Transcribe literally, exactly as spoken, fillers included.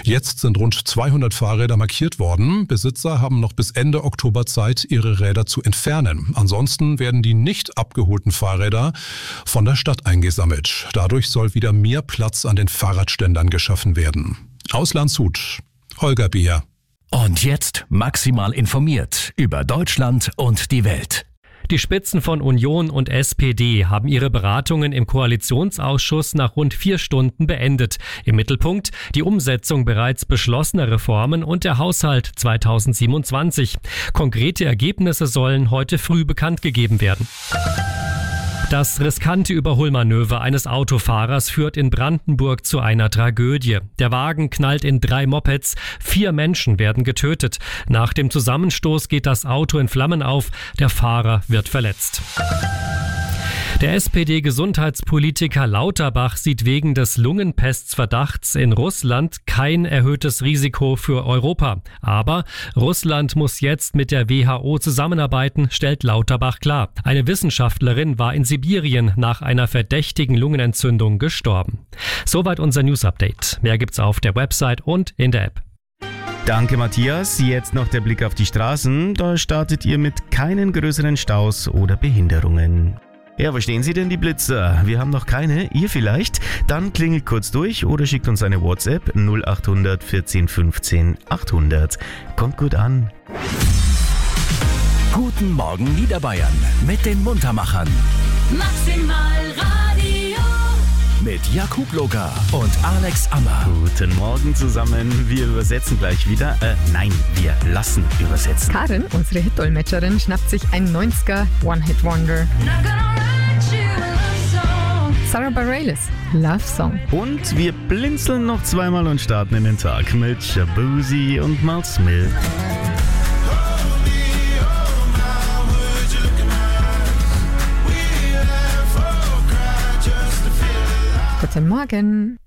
Jetzt sind rund zweihundert Fahrräder markiert worden. Besitzer haben noch bis Ende Oktober Zeit, ihre Räder zu entfernen. Ansonsten werden die nicht abgeholten Fahrräder von der Stadt eingesammelt. Dadurch soll wieder mehr Platz an den Fahrradständern geschaffen werden. Aus Landshut, Holger Beer. Und jetzt maximal informiert über Deutschland und die Welt. Die Spitzen von Union und S P D haben ihre Beratungen im Koalitionsausschuss nach rund vier Stunden beendet. Im Mittelpunkt die Umsetzung bereits beschlossener Reformen und der Haushalt zweitausendsiebenundzwanzig. Konkrete Ergebnisse sollen heute früh bekannt gegeben werden. Das riskante Überholmanöver eines Autofahrers führt in Brandenburg zu einer Tragödie. Der Wagen knallt in drei Mopeds, vier Menschen werden getötet. Nach dem Zusammenstoß geht das Auto in Flammen auf, der Fahrer wird verletzt. Der S P D-Gesundheitspolitiker Lauterbach sieht wegen des Lungenpestverdachts in Russland kein erhöhtes Risiko für Europa. Aber Russland muss jetzt mit der W H O zusammenarbeiten, stellt Lauterbach klar. Eine Wissenschaftlerin war in Sibirien nach einer verdächtigen Lungenentzündung gestorben. Soweit unser News-Update. Mehr gibt's auf der Website und in der App. Danke, Matthias. Jetzt noch der Blick auf die Straßen. Da startet ihr mit keinen größeren Staus oder Behinderungen. Ja, verstehen Sie denn die Blitzer? Wir haben noch keine, ihr vielleicht? Dann klingelt kurz durch oder schickt uns eine WhatsApp null acht hundert vierzehn fünfzehn achthundert. Kommt gut an. Guten Morgen Niederbayern mit den Muntermachern. Maximal Radio. Mit Jakub Loga und Alex Ammer. Guten Morgen zusammen. Wir übersetzen gleich wieder. Äh, nein, wir lassen übersetzen. Karin, unsere Hit-Dolmetscherin, schnappt sich ein neunziger One-Hit-Wonder. Sarah Bareilles, Love Song. Und wir blinzeln noch zweimal und starten in den Tag mit Shabuzi und Mal Smith. Guten Morgen.